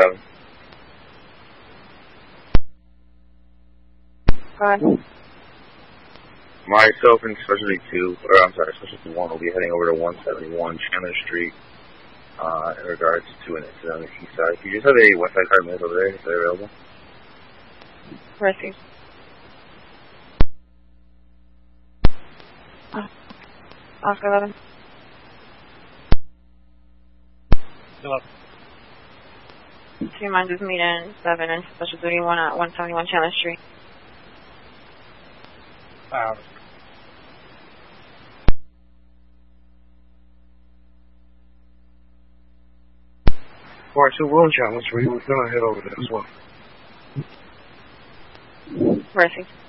7. Go ahead. Myself and Specialty 2, or I'm sorry, Specialty 1 will be heading over to 171 Chandler Street in regards to an incident on the east side. Can you just have a west side car minute over there if they're available? Mercy. Oscar 11. Hello. Do you mind just meeting 7 and Special Duty 1 at 171 Chandler Street? Alright, so we're on Chandler Street. We're going to head over there as well. Mercy.